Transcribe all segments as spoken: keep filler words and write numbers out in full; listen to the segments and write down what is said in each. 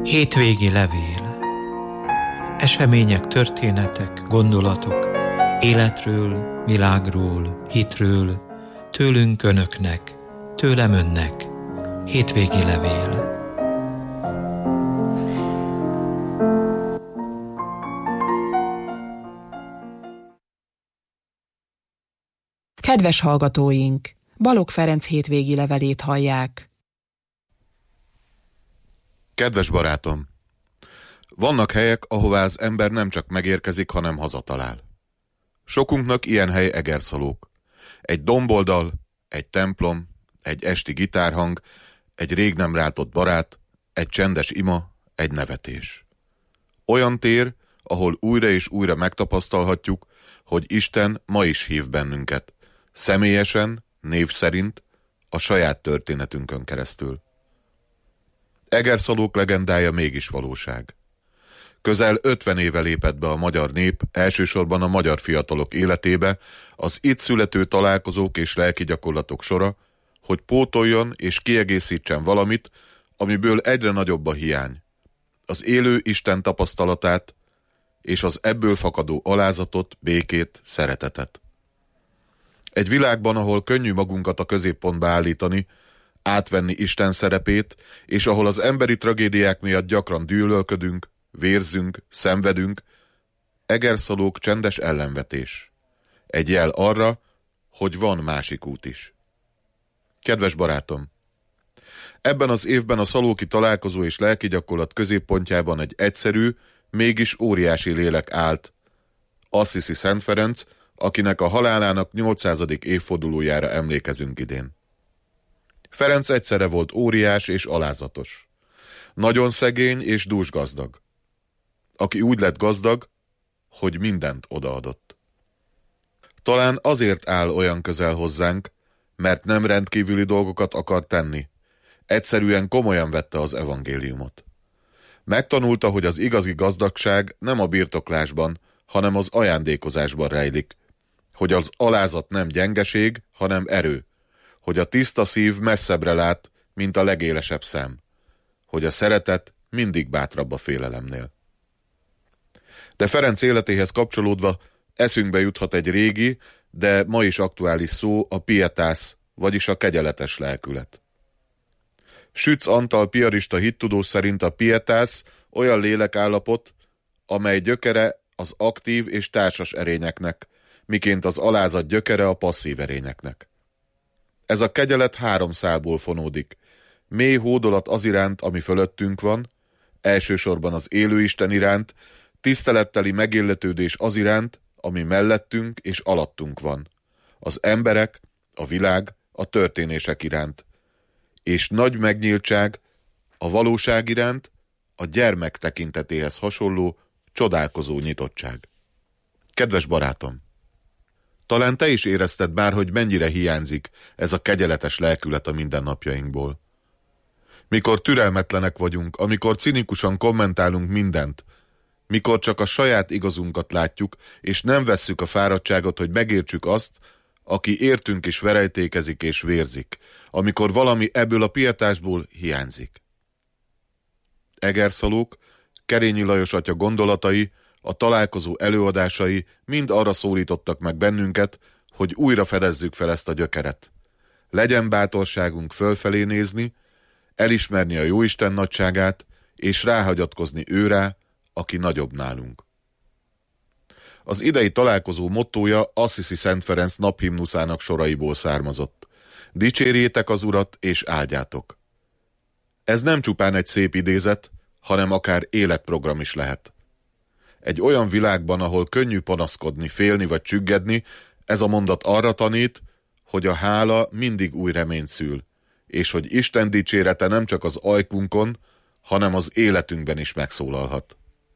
Hétvégi levél. Események, történetek, gondolatok, életről, világról, hitről, tőlünk önöknek, tőlem önnek. Hétvégi levél. Kedves hallgatóink! Balogh Ferenc hétvégi levelét hallják. Kedves barátom! Vannak helyek, ahová az ember nem csak megérkezik, hanem hazatalál. Sokunknak ilyen hely Egerszalók. Egy domboldal, egy templom, egy esti gitárhang, egy rég nem látott barát, egy csendes ima, egy nevetés. Olyan tér, ahol újra és újra megtapasztalhatjuk, hogy Isten ma is hív bennünket. Személyesen, név szerint, a saját történetünkön keresztül. Egerszalók legendája mégis valóság. Közel ötven éve lépett be a magyar nép, elsősorban a magyar fiatalok életébe, az itt születő találkozók és lelki gyakorlatok sora, hogy pótoljon és kiegészítsen valamit, amiből egyre nagyobb a hiány. Az élő Isten tapasztalatát és az ebből fakadó alázatot, békét, szeretetet. Egy világban, ahol könnyű magunkat a középpontba állítani, átvenni Isten szerepét, és ahol az emberi tragédiák miatt gyakran gyűlölködünk, vérzünk, szenvedünk, Egerszalók csendes ellenvetés. Egy jel arra, hogy van másik út is. Kedves barátom! Ebben az évben a szalóki találkozó és lelki gyakorlat középpontjában egy egyszerű, mégis óriási lélek állt. Assisi Szent Ferenc, akinek a halálának nyolcszázadik évfordulójára emlékezünk idén. Ferenc egyszerre volt óriás és alázatos. Nagyon szegény és dúsgazdag. Aki úgy lett gazdag, hogy mindent odaadott. Talán azért áll olyan közel hozzánk, mert nem rendkívüli dolgokat akar tenni. Egyszerűen komolyan vette az evangéliumot. Megtanulta, hogy az igazi gazdagság nem a birtoklásban, hanem az ajándékozásban rejlik. Hogy az alázat nem gyengeség, hanem erő. Hogy a tiszta szív messzebbre lát, mint a legélesebb szem. Hogy a szeretet mindig bátrabb a félelemnél. De Ferenc életéhez kapcsolódva eszünkbe juthat egy régi, de ma is aktuális szó, a pietas, vagyis a kegyeletes lelkület. Sütz Antal piarista hittudós szerint a pietas olyan lélekállapot, amely gyökere az aktív és társas erényeknek, miként az alázat gyökere a passzív erényeknek. Ez a kegyelet három szálból fonódik. Mély hódolat az iránt, ami fölöttünk van, elsősorban az élő Isten iránt, tiszteletteli megilletődés az iránt, ami mellettünk és alattunk van. Az emberek, a világ, a történések iránt. És nagy megnyíltság a valóság iránt, a gyermek tekintetéhez hasonló, csodálkozó nyitottság. Kedves barátom! Talán te is érezted már, hogy mennyire hiányzik ez a kegyeletes lelkület a mindennapjainkból. Mikor türelmetlenek vagyunk, amikor cinikusan kommentálunk mindent, mikor csak a saját igazunkat látjuk, és nem vesszük a fáradtságot, hogy megértsük azt, aki értünk is verejtékezik és vérzik, amikor valami ebből a pietásból hiányzik. Egerszalók, Kerényi Lajos atya gondolatai, a találkozó előadásai mind arra szólítottak meg bennünket, hogy újra fedezzük fel ezt a gyökeret. Legyen bátorságunk fölfelé nézni, elismerni a Jóisten nagyságát, és ráhagyatkozni őrá, aki nagyobb nálunk. Az idei találkozó mottója Assisi Szent Ferenc naphimnuszának soraiból származott. Dicsérjétek az Urat, és áldjátok. Ez nem csupán egy szép idézet, hanem akár életprogram is lehet. Egy olyan világban, ahol könnyű panaszkodni, félni vagy csüggedni, ez a mondat arra tanít, hogy a hála mindig új reményt szül, és hogy Isten dicsérete nem csak az ajkunkon, hanem az életünkben is megszólalhat.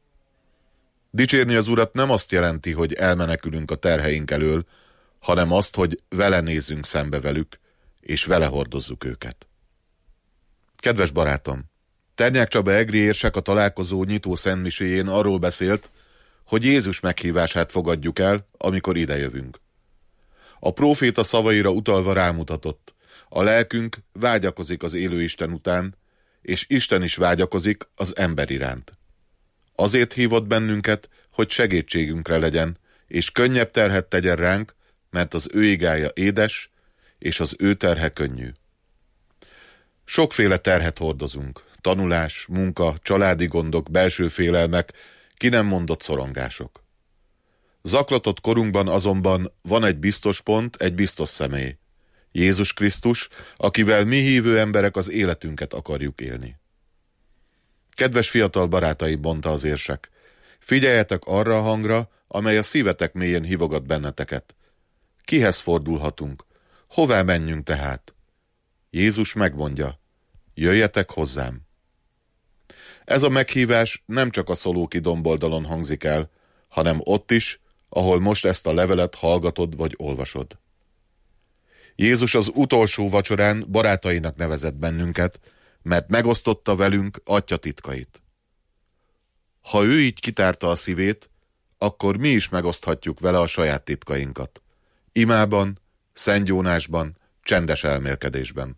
Dicsérni az Urat nem azt jelenti, hogy elmenekülünk a terheink elől, hanem azt, hogy vele nézzünk szembe velük, és vele hordozzuk őket. Kedves barátom! Ternyák Csaba egri érsek a találkozó nyitó szentmiséjén arról beszélt, hogy Jézus meghívását fogadjuk el, amikor idejövünk. A próféta szavaira utalva rámutatott. A lelkünk vágyakozik az élő Isten után, és Isten is vágyakozik az ember iránt. Azért hívott bennünket, hogy segítségünkre legyen, és könnyebb terhet tegyen ránk, mert az ő igája édes, és az ő terhe könnyű. Sokféle terhet hordozunk, tanulás, munka, családi gondok, belső félelmek, ki nem mondott szorongások. Zaklatott korunkban azonban van egy biztos pont, egy biztos személy. Jézus Krisztus, akivel mi hívő emberek az életünket akarjuk élni. Kedves fiatal barátaim, mondta az érsek, figyeljetek arra a hangra, amely a szívetek mélyén hívogat benneteket. Kihez fordulhatunk? Hová menjünk tehát? Jézus megmondja, jöjjetek hozzám. Ez a meghívás nem csak a Szolóki domboldalon hangzik el, hanem ott is, ahol most ezt a levelet hallgatod vagy olvasod. Jézus az utolsó vacsorán barátainak nevezett bennünket, mert megosztotta velünk Atya titkait. Ha ő így kitárta a szívét, akkor mi is megoszthatjuk vele a saját titkainkat. Imában, szentgyónásban, csendes elmélkedésben.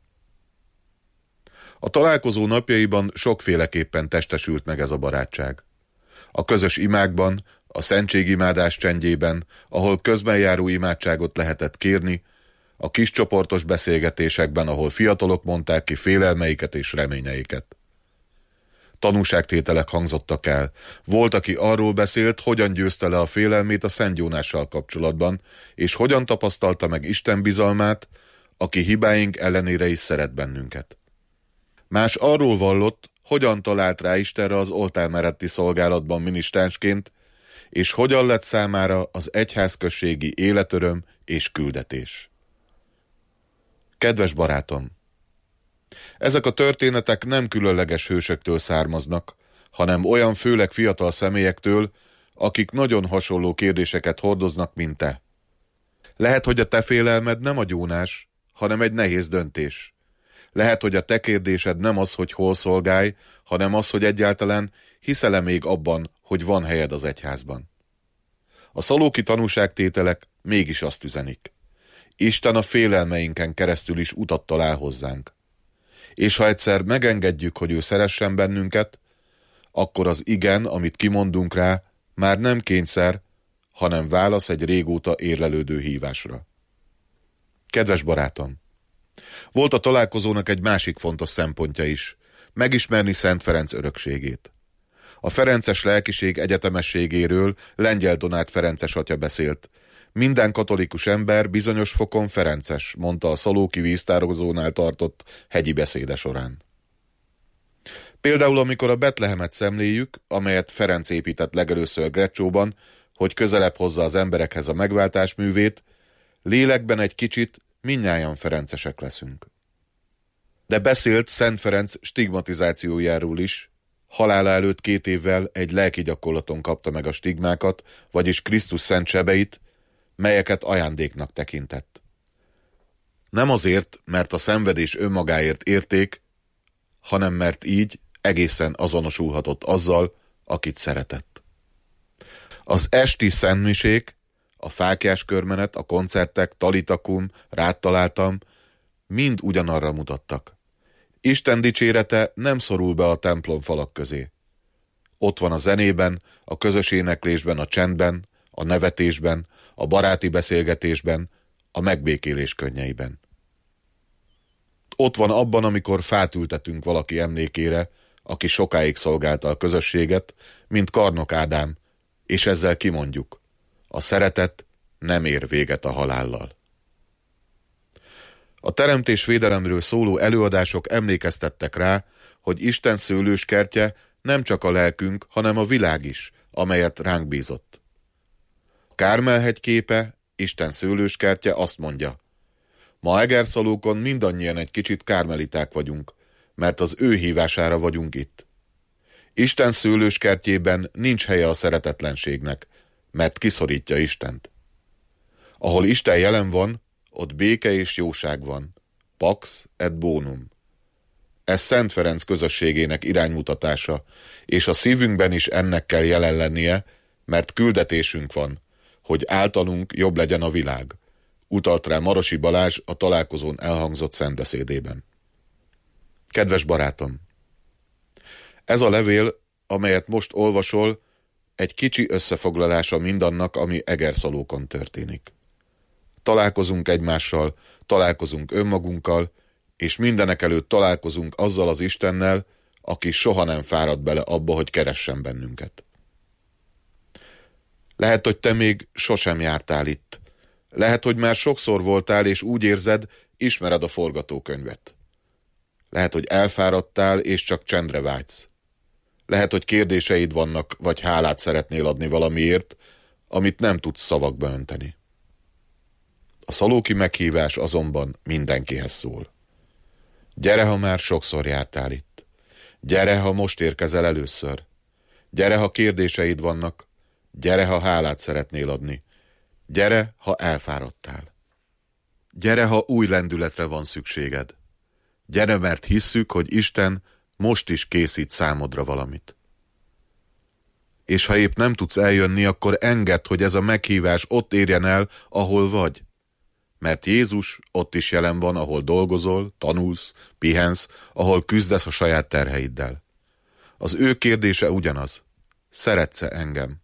A találkozó napjaiban sokféleképpen testesült meg ez a barátság. A közös imákban, a szentségimádás csendjében, ahol közbenjáró imádságot lehetett kérni, a kiscsoportos beszélgetésekben, ahol fiatalok mondták ki félelmeiket és reményeiket. Tanúságtételek hangzottak el. Volt, aki arról beszélt, hogyan győzte le a félelmét a szentgyónással kapcsolatban, és hogyan tapasztalta meg Isten bizalmát, aki hibáink ellenére is szeret bennünket. Más arról vallott, hogyan talált rá Istenre az oltár melletti szolgálatban minisztánsként, és hogyan lett számára az egyházközségi életöröm és küldetés. Kedves barátom! Ezek a történetek nem különleges hősöktől származnak, hanem olyan főleg fiatal személyektől, akik nagyon hasonló kérdéseket hordoznak, mint te. Lehet, hogy a te félelmed nem a gyónás, hanem egy nehéz döntés. Lehet, hogy a te kérdésed nem az, hogy hol szolgálj, hanem az, hogy egyáltalán hiszel-e még abban, hogy van helyed az egyházban. A szalóki tanúságtételek mégis azt üzenik. Isten a félelmeinken keresztül is utat talál hozzánk. És ha egyszer megengedjük, hogy ő szeressen bennünket, akkor az igen, amit kimondunk rá, már nem kényszer, hanem válasz egy régóta érlelődő hívásra. Kedves barátom! Volt a találkozónak egy másik fontos szempontja is, megismerni Szent Ferenc örökségét. A ferences lelkiség egyetemességéről Lengyel Donát ferences atya beszélt. Minden katolikus ember bizonyos fokon ferences, mondta a szalóki víztározónál tartott hegyi beszéde során. Például amikor a Betlehemet szemléljük, amelyet Ferenc épített legelőször Grecsóban, hogy közelebb hozza az emberekhez a megváltás művét, lélekben egy kicsit mindnyájan ferencesek leszünk. De beszélt Szent Ferenc stigmatizációjáról is, halála előtt két évvel egy lelki gyakorlaton kapta meg a stigmákat, vagyis Krisztus szent sebeit, melyeket ajándéknak tekintett. Nem azért, mert a szenvedés önmagáért érték, hanem mert így egészen azonosulhatott azzal, akit szeretett. Az esti szentmisék, a fáklyás körmenet, a koncertek, talitakum, rád találtam, mind ugyanarra mutattak. Isten dicsérete nem szorul be a templom falak közé. Ott van a zenében, a közös éneklésben, a csendben, a nevetésben, a baráti beszélgetésben, a megbékélés könnyeiben. Ott van abban, amikor fát ültetünk valaki emlékére, aki sokáig szolgálta a közösséget, mint Karnok Ádám, és ezzel kimondjuk, a szeretet nem ér véget a halállal. A teremtés védelemről szóló előadások emlékeztettek rá, hogy Isten szőlőskertje nem csak a lelkünk, hanem a világ is, amelyet ránk bízott. Kármel-hegy képe, Isten szőlőskertje azt mondja, ma Egerszalókon mindannyian egy kicsit kármeliták vagyunk, mert az ő hívására vagyunk itt. Isten szőlőskertjében nincs helye a szeretetlenségnek, mert kiszorítja Istent. Ahol Isten jelen van, ott béke és jóság van. Pax et bonum. Ez Szent Ferenc közösségének iránymutatása, és a szívünkben is ennek kell jelen lennie, mert küldetésünk van, hogy általunk jobb legyen a világ, utalt rá Marosi Balázs a találkozón elhangzott szentbeszédében. Kedves barátom! Ez a levél, amelyet most olvasol, egy kicsi összefoglalása mindannak, ami Egerszalókon történik. Találkozunk egymással, találkozunk önmagunkkal, és mindenekelőtt találkozunk azzal az Istennel, aki soha nem fárad bele abba, hogy keressen bennünket. Lehet, hogy te még sosem jártál itt. Lehet, hogy már sokszor voltál, és úgy érzed, ismered a forgatókönyvet. Lehet, hogy elfáradtál, és csak csendre vágysz. Lehet, hogy kérdéseid vannak, vagy hálát szeretnél adni valamiért, amit nem tudsz szavakba önteni. A szalóki meghívás azonban mindenkihez szól. Gyere, ha már sokszor jártál itt. Gyere, ha most érkezel először. Gyere, ha kérdéseid vannak. Gyere, ha hálát szeretnél adni. Gyere, ha elfáradtál. Gyere, ha új lendületre van szükséged. Gyere, mert hisszük, hogy Isten most is készít számodra valamit. És ha épp nem tudsz eljönni, akkor engedd, hogy ez a meghívás ott érjen el, ahol vagy. Mert Jézus ott is jelen van, ahol dolgozol, tanulsz, pihensz, ahol küzdesz a saját terheiddel. Az ő kérdése ugyanaz. Szeretsz-e engem?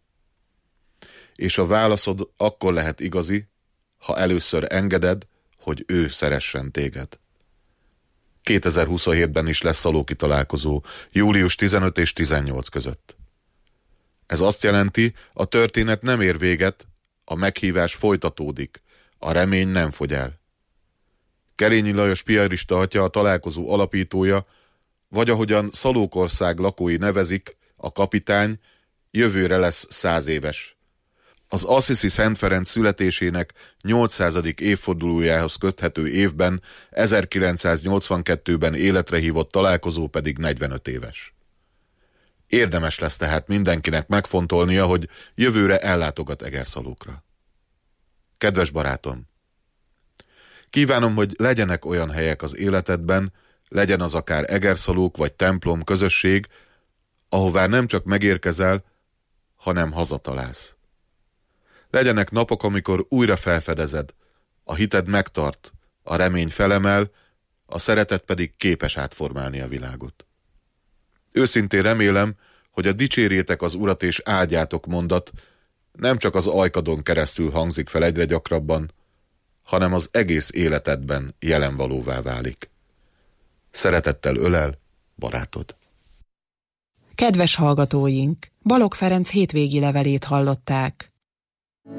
És a válaszod akkor lehet igazi, ha először engeded, hogy ő szeressen téged. kétezer-huszonhétben is lesz szalóki találkozó, július tizenöt és tizennyolc között. Ez azt jelenti, a történet nem ér véget, a meghívás folytatódik, a remény nem fogy el. Kerényi Lajos piarista atya, a találkozó alapítója, vagy ahogyan Szalókország lakói nevezik, a kapitány, jövőre lesz száz éves. Az Assisi Szent Ferenc születésének nyolcszázadik évfordulójához köthető évben, ezerkilencszáznyolcvankettőben életre hívott találkozó pedig negyvenöt éves. Érdemes lesz tehát mindenkinek megfontolnia, hogy jövőre ellátogat Egerszalókra. Kedves barátom! Kívánom, hogy legyenek olyan helyek az életedben, legyen az akár Egerszalók vagy templom, közösség, ahová nem csak megérkezel, hanem hazatalálsz. Legyenek napok, amikor újra felfedezed, a hited megtart, a remény felemel, a szeretet pedig képes átformálni a világot. Őszintén remélem, hogy a dicsérjétek az Urat és áldjátok mondat nem csak az ajkadon keresztül hangzik fel egyre gyakrabban, hanem az egész életedben jelenvalóvá válik. Szeretettel ölel, barátod. Kedves hallgatóink! Balogh Ferenc hétvégi levelét hallották.